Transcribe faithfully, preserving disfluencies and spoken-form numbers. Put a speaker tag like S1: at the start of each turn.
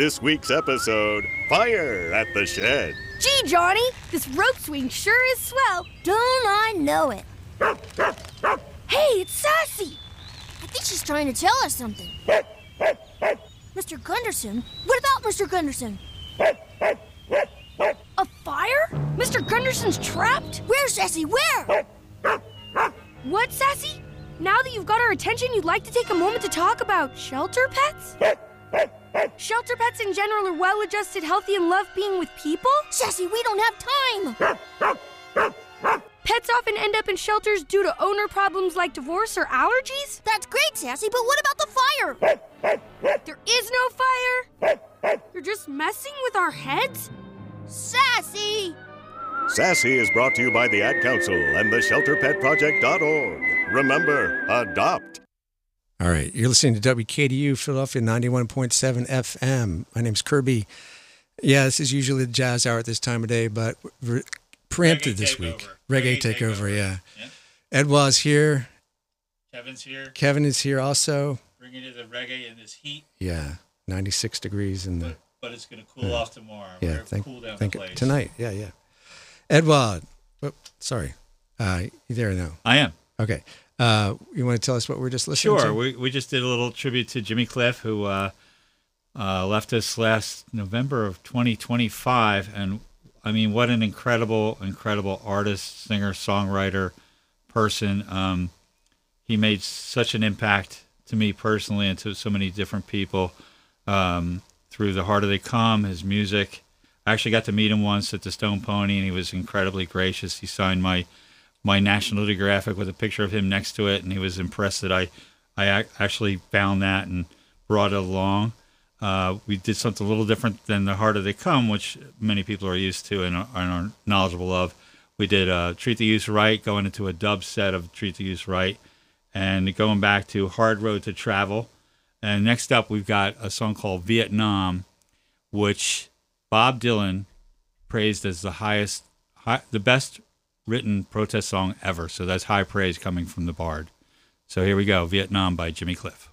S1: this week's episode, Fire at the Shed.
S2: Gee, Johnny, this rope swing sure is swell. Don't I know it? Hey, it's Sassy. I think she's trying to tell us something. Mister Gunderson? What about Mister Gunderson? A fire? Mister Gunderson's trapped? Where, Sassy, where? What, Sassy? Now that you've got our attention, you'd like to take a moment to talk about shelter pets? Shelter pets in general are well-adjusted, healthy, and love being with people? Sassy, we don't have time! Pets often end up in shelters due to owner problems like divorce or allergies? That's great, Sassy, but what about the fire? There is no fire? You're just messing with our heads? Sassy!
S1: Sassy is brought to you by the Ad Council and the shelter pet project dot org. Remember, adopt.
S3: All right, you're listening to W K D U Philadelphia ninety-one point seven F M. My name's Kirby. Yeah, this is usually the jazz hour at this time of day, but we're preempted
S4: Reggae
S3: this
S4: takeover.
S3: week. Reggae,
S4: Reggae
S3: takeover,
S4: takeover.
S3: yeah.
S4: Yeah.
S3: Edward's here.
S4: Kevin's here,
S3: Kevin is here also.
S4: bringing you the reggae in this heat,
S3: Yeah, ninety-six degrees in the
S4: but, but it's going to cool off tomorrow.
S3: yeah.
S4: We're gonna
S3: Think,
S4: cool down
S3: think
S4: the place.
S3: tonight. Yeah, yeah. Edward, oh, sorry, uh, you there now?
S4: I am.
S3: Okay. Uh, you want to tell us what we're just listening to?
S4: Sure. We we just did a little tribute to Jimmy Cliff, who uh, uh, left us last November of twenty twenty-five, and I mean, what an incredible, incredible artist, singer, songwriter, person. Um, he made such an impact to me personally and to so many different people um, through The Harder They Come, his music. I actually got to meet him once at the Stone Pony, and he was incredibly gracious. He signed my my National Geographic with a picture of him next to it, and he was impressed that I, I ac- actually found that and brought it along. Uh, we did something a little different than The Harder They Come, which many people are used to and are, and are knowledgeable of. We did uh, Treat the Youth Right, going into a dub set of Treat the Youth Right, and going back to Hard Road to Travel. And next up, we've got a song called Vietnam, which Bob Dylan praised as the highest, high, the best written protest song ever. So that's high praise coming from the Bard. So here we go, Vietnam by Jimmy Cliff.